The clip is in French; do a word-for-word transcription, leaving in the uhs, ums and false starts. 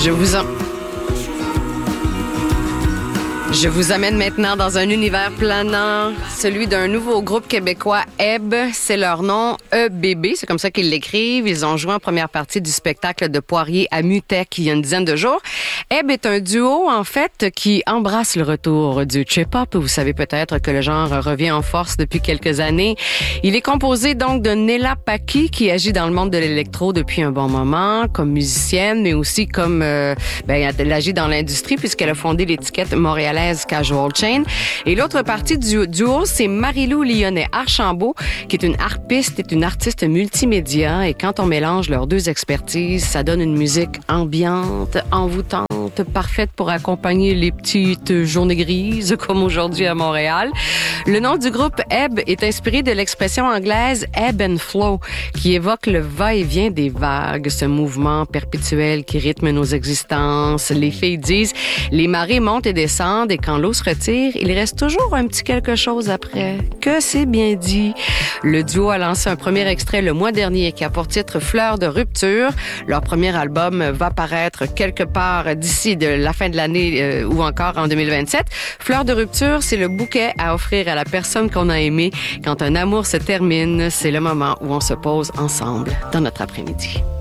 Je vous en... Je vous amène maintenant dans un univers planant, celui d'un nouveau groupe québécois, Ebb. C'est leur nom, E B B, c'est comme ça qu'ils l'écrivent. Ils ont joué en première partie du spectacle de Poirier à Mutech il y a une dizaine de jours. Ebb est un duo, en fait, qui embrasse le retour du trip-hop. Vous savez peut-être que le genre revient en force depuis quelques années. Il est composé donc de Nella Paki, qui agit dans le monde de l'électro depuis un bon moment, comme musicienne, mais aussi comme, euh, ben, elle agit dans l'industrie puisqu'elle a fondé l'étiquette montréalaise Casual Chain. Et l'autre partie du duo, c'est Marie-Lou Lyonnais-Archambault, qui est une harpiste et une artiste multimédia. Et quand on mélange leurs deux expertises, ça donne une musique ambiante, envoûtante, parfaite pour accompagner les petites journées grises, comme aujourd'hui à Montréal. Le nom du groupe Ebb est inspiré de l'expression anglaise ebb and flow, qui évoque le va-et-vient des vagues, ce mouvement perpétuel qui rythme nos existences. Les filles disent, les marées montent et descendent, et quand l'eau se retire, il reste toujours un petit quelque chose après. Que c'est bien dit. Le duo a lancé un premier extrait le mois dernier qui a pour titre Fleurs de rupture. Leur premier album va paraître quelque part d'ici de la fin de l'année euh, ou encore en deux mille vingt-sept. Fleurs de rupture, c'est le bouquet à offrir à la personne qu'on a aimée. Quand un amour se termine, c'est le moment où on se pose ensemble dans notre après-midi.